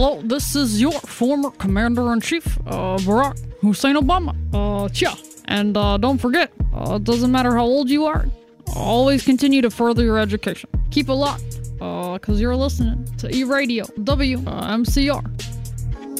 Hello, this is your former Commander-in-Chief, Barack Hussein Obama. And don't forget, it doesn't matter how old you are, always continue to further your education. Keep it locked, because you're listening to E-Radio, WMCR.